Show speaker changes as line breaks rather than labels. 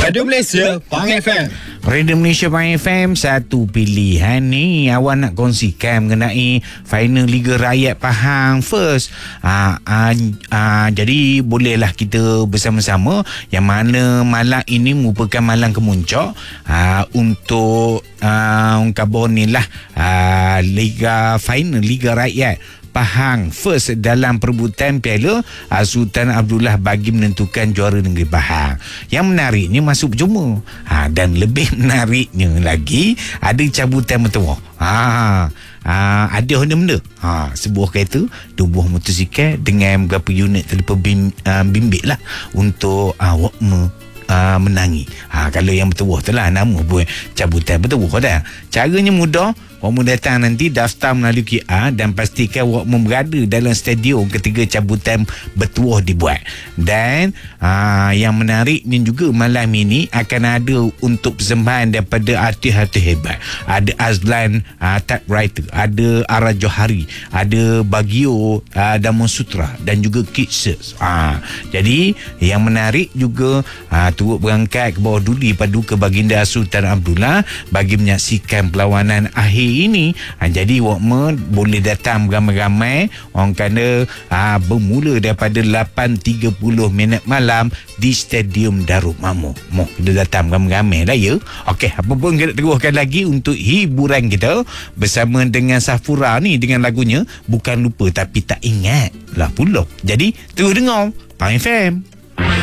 Radio Malaysia, Pang FM.
Radio Malaysia Pang FM, satu pilihan ni. Awak nak kongsikan mengenai final Liga Rakyat Pahang First. Jadi bolehlah kita bersama-sama, yang mana malam ini merupakan malam kemuncak untuk kabar ni lah, Liga Final Liga Rakyat Pahang First dalam perebutan Piala Sultan Abdullah bagi menentukan juara negeri Pahang. Yang menariknya masuk percuma. Dan lebih menariknya lagi, ada cabutan bertuah. Ada benda-benda. Sebuah kereta, 2 buah motosikal dengan beberapa unit telefon bimbit lah untuk menangi. Kalau yang bertuah tu lah nama pun cabutan bertuah dah. Caranya mudah. Awak datang nanti, daftar melalui QR dan pastikan awak berada dalam stadium ketika cabutan bertuah dibuat. Dan yang menariknya juga, malam ini akan ada untuk persembahan daripada artis-artis hebat. Ada Azlan Typewriter, ada Ara Johari, ada Bagio Damon Sutra dan juga Kitses. Jadi yang menarik juga, turut berangkat ke bawah duli Paduka Baginda Sultan Abdullah bagi menyaksikan perlawanan akhir ini. Jadi awak boleh datang beramai-ramai. Orang kata bermula daripada 8.30 minit malam di Stadium Darul Makmur. Kita datang beramai-ramai lah ya. Okey, apa pun kita teruskan lagi untuk hiburan kita bersama dengan Safura ni dengan lagunya Bukan Lupa Tapi Tak Ingat lah pula. Jadi terus dengar Pang FM.